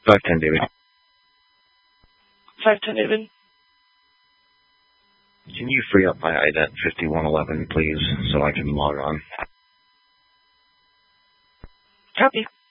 510, David. 510, David. Can you free up my IDET 5111, please, so I can log on? Copy.